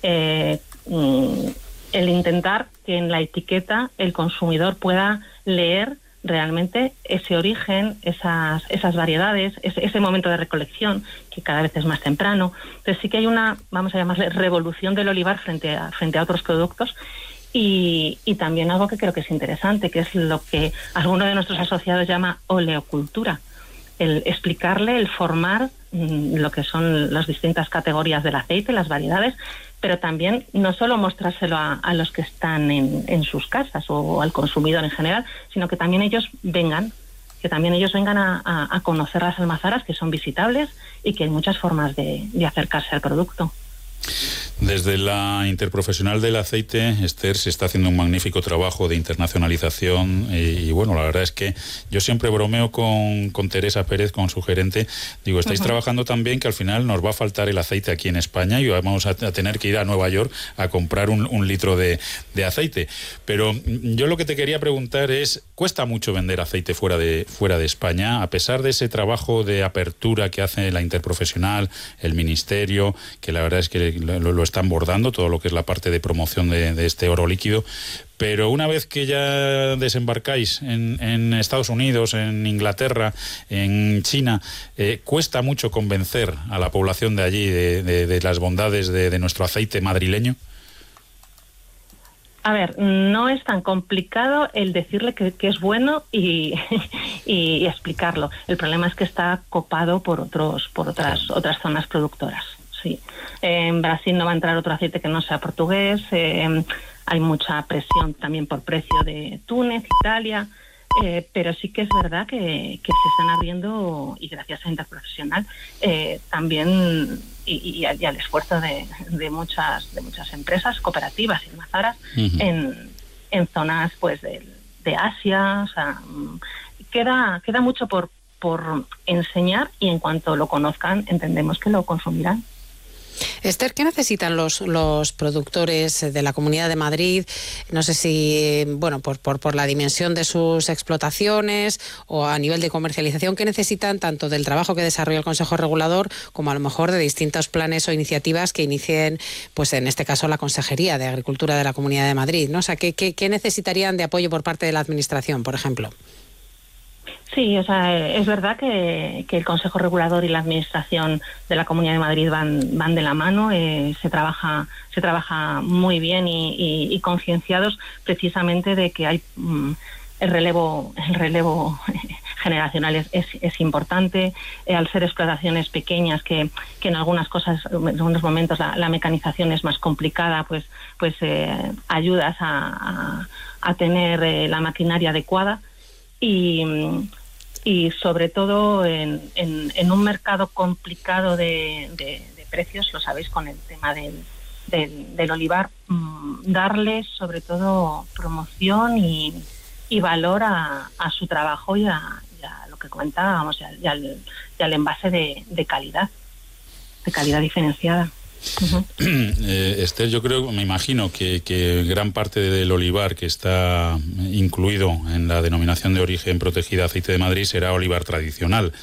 el intentar que en la etiqueta el consumidor pueda leer realmente ese origen, esas variedades, ese momento de recolección, que cada vez es más temprano. Entonces sí que hay una, vamos a llamarle, revolución del olivar frente a otros productos. Y también algo que creo que es interesante, que es lo que alguno de nuestros asociados llama oleocultura, el explicarle, el formar lo que son las distintas categorías del aceite, las variedades, pero también no solo mostrárselo a los que están en sus casas o al consumidor en general, sino que también ellos vengan a conocer las almazaras, que son visitables y que hay muchas formas de acercarse al producto. Desde la Interprofesional del Aceite, Esther, se está haciendo un magnífico trabajo de internacionalización y bueno, la verdad es que yo siempre bromeo con Teresa Pérez, con su gerente, digo, estáis trabajando tan bien que al final nos va a faltar el aceite aquí en España y vamos a tener que ir a Nueva York a comprar un litro de aceite. Pero yo lo que te quería preguntar es, ¿cuesta mucho vender aceite fuera de España? A pesar de ese trabajo de apertura que hace la Interprofesional, el Ministerio, que la verdad es que lo están bordando, todo lo que es la parte de promoción de este oro líquido, pero una vez que ya desembarcáis en Estados Unidos, en Inglaterra, en China, ¿cuesta mucho convencer a la población de allí de las bondades de nuestro aceite madrileño? A ver, no es tan complicado el decirle que es bueno y explicarlo. El problema es que está copado por otras zonas productoras. Sí. En Brasil no va a entrar otro aceite que no sea portugués. Hay mucha presión también por precio de Túnez, Italia, pero sí que es verdad que se están abriendo, y gracias a Interprofesional, también y al esfuerzo de muchas empresas, cooperativas y almazaras en zonas pues de Asia. O sea, queda mucho por enseñar, y en cuanto lo conozcan entendemos que lo consumirán. Esther, ¿qué necesitan los productores de la Comunidad de Madrid? No sé si, bueno, por la dimensión de sus explotaciones o a nivel de comercialización, ¿qué necesitan tanto del trabajo que desarrolla el Consejo Regulador como a lo mejor de distintos planes o iniciativas que inicien, pues en este caso, la Consejería de Agricultura de la Comunidad de Madrid, ¿no? O sea, ¿qué necesitarían de apoyo por parte de la Administración, por ejemplo? Sí, o sea, es verdad que el Consejo Regulador y la Administración de la Comunidad de Madrid van de la mano. Se trabaja muy bien y concienciados precisamente de que hay el relevo generacional es importante. Al ser explotaciones pequeñas que en algunas momentos la mecanización es más complicada, pues ayudas a tener la maquinaria adecuada. Y sobre todo en un mercado complicado de precios, lo sabéis, con el tema del olivar, darles sobre todo promoción y valor a su trabajo y a lo que comentábamos, y al envase de calidad diferenciada. Esther, yo me imagino que gran parte del olivar que está incluido en la denominación de origen protegida Aceite de Madrid será olivar tradicional.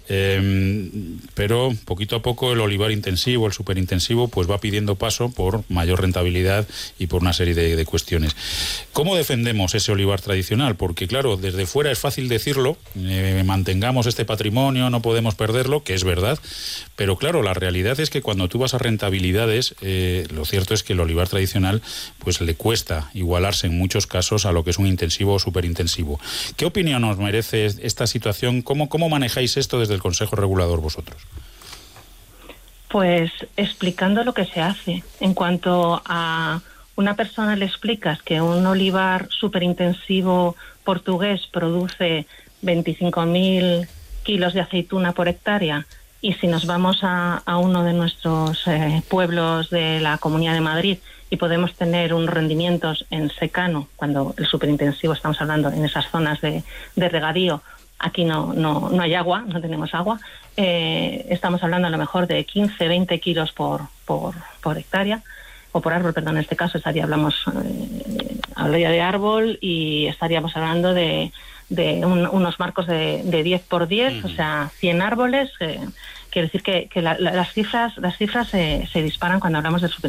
Pero poquito a poco el olivar intensivo, el superintensivo, pues va pidiendo paso por mayor rentabilidad y por una serie de cuestiones. ¿Cómo defendemos ese olivar tradicional? Porque claro, desde fuera es fácil decirlo, mantengamos este patrimonio, no podemos perderlo, que es verdad, pero claro, la realidad es que cuando tú vas a rentabilidades, lo cierto es que el olivar tradicional pues le cuesta igualarse en muchos casos a lo que es un intensivo o superintensivo. ¿Qué opinión os merece esta situación? ¿Cómo manejáis esto desde el Consejo Regulador vosotros? Pues explicando lo que se hace. En cuanto a una persona le explicas que un olivar superintensivo portugués produce 25.000 kilos de aceituna por hectárea, y si nos vamos a uno de nuestros pueblos de la Comunidad de Madrid y podemos tener unos rendimientos en secano, cuando el superintensivo estamos hablando en esas zonas de regadío, aquí no hay agua, no tenemos agua, estamos hablando a lo mejor de 15, 20 kilos por hectárea, o por árbol, perdón, en este caso hablaría de árbol, y estaríamos hablando de unos marcos de 10 por 10, o sea, 100 árboles. Quiere decir que las cifras se disparan cuando hablamos de